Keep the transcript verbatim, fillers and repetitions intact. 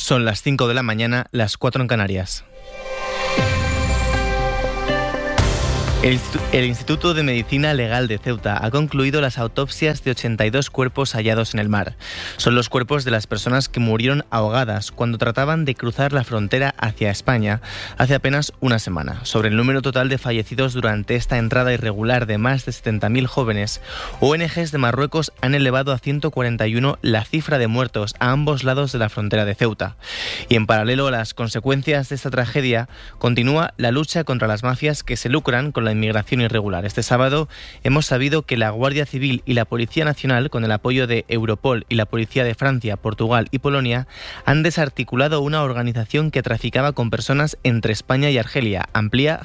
Son las cinco de la mañana, las cuatro en Canarias. El Instituto de Medicina Legal de Ceuta ha concluido las autopsias de ochenta y dos cuerpos hallados en el mar. Son los cuerpos de las personas que murieron ahogadas cuando trataban de cruzar la frontera hacia España hace apenas una semana. Sobre el número total de fallecidos durante esta entrada irregular de más de setenta mil jóvenes, O N Ges de Marruecos han elevado a ciento cuarenta y uno la cifra de muertos a ambos lados de la frontera de Ceuta. Y en paralelo a las consecuencias de esta tragedia, continúa la lucha contra las mafias que se lucran con la inmigración irregular. Este sábado hemos sabido que la Guardia Civil y la Policía Nacional, con el apoyo de Europol y la Policía de Francia, Portugal y Polonia, han desarticulado una organización que traficaba con personas entre España y Argelia. Amplía